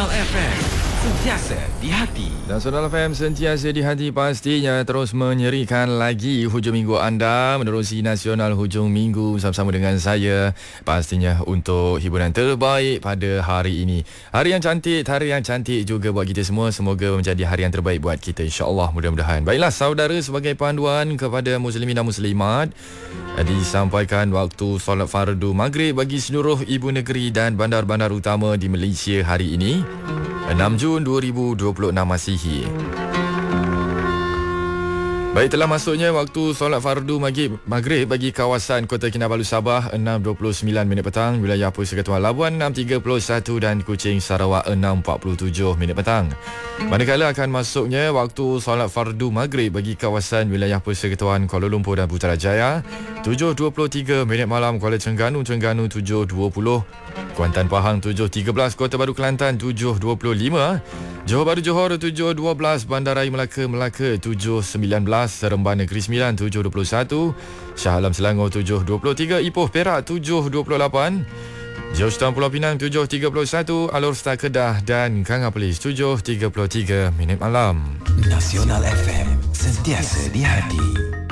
Nasional FM, sentiasa di hati. Nasional FM sentiasa di hati, pastinya terus menyerikan lagi hujung minggu anda menerusi Nasional Hujung Minggu bersama-sama dengan saya, pastinya untuk hiburan terbaik pada hari ini. Hari yang cantik juga buat kita semua. Semoga menjadi hari yang terbaik buat kita, insya-Allah, mudah-mudahan. Baiklah saudara, sebagai panduan kepada muslimin dan muslimat, disampaikan waktu solat fardu maghrib bagi seluruh ibu negeri dan bandar-bandar utama di Malaysia hari ini, 6 Jun 2026 Masihi. Baik, telah masuknya waktu solat fardu maghrib bagi kawasan Kota Kinabalu Sabah 6.29 minit petang, wilayah Persekutuan Labuan 6.31 dan Kuching Sarawak 6.47 minit petang. Manakala akan masuknya waktu solat fardu maghrib bagi kawasan wilayah Persekutuan Kuala Lumpur dan Putrajaya 7.23 minit malam, Kuala Terengganu 7.20, Kuantan Pahang 7.13, Kota Baru Kelantan 7.25, Johor Bahru Johor 7.12, Bandaraya Melaka 7.19, Seremban Negeri Sembilan 7.21, Shah Alam Selangor 7.23, Ipoh Perak 7.28, Jauhstan Pulau Pinang 7.31, Alor Star Kedah dan Kanga Perlis 7.33 minit malam. Nasional FM, sentiasa di hati.